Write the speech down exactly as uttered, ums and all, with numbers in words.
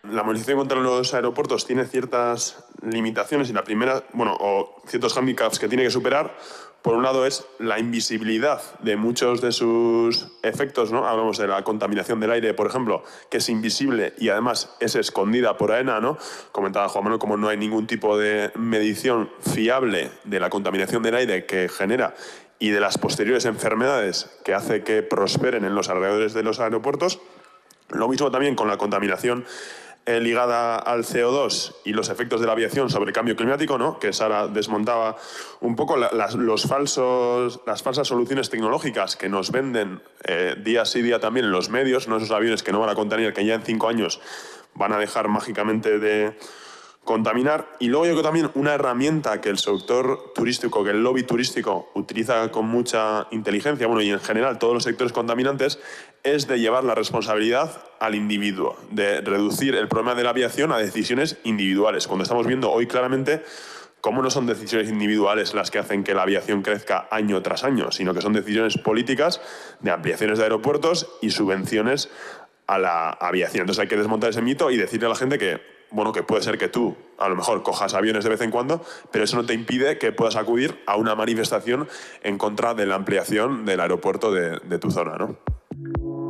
la movilización contra los aeropuertos tiene ciertas limitaciones y la primera, bueno, o ciertos hándicaps que tiene que superar. Por un lado es la invisibilidad de muchos de sus efectos, ¿no? Hablamos de la contaminación del aire, por ejemplo, que es invisible y además es escondida por AENA, ¿no? Comentaba Juan Manuel, como no hay ningún tipo de medición fiable de la contaminación del aire que genera y de las posteriores enfermedades que hace que prosperen en los alrededores de los aeropuertos. Lo mismo también con la contaminación eh, ligada al C O dos y los efectos de la aviación sobre el cambio climático, ¿no? Que Sara desmontaba un poco la, las, los falsos, las falsas soluciones tecnológicas que nos venden eh, día sí día también en los medios, ¿no? Esos aviones que no van a contaminar, que ya en cinco años van a dejar mágicamente de contaminar. Y luego yo creo también una herramienta que el sector turístico, que el lobby turístico utiliza con mucha inteligencia, bueno, y en general todos los sectores contaminantes, es de llevar la responsabilidad al individuo, de reducir el problema de la aviación a decisiones individuales. Cuando estamos viendo hoy claramente cómo no son decisiones individuales las que hacen que la aviación crezca año tras año, sino que son decisiones políticas de ampliaciones de aeropuertos y subvenciones a la aviación. Entonces hay que desmontar ese mito y decirle a la gente que bueno, que puede ser que tú, a lo mejor, cojas aviones de vez en cuando, pero eso no te impide que puedas acudir a una manifestación en contra de la ampliación del aeropuerto de, de tu zona, ¿no?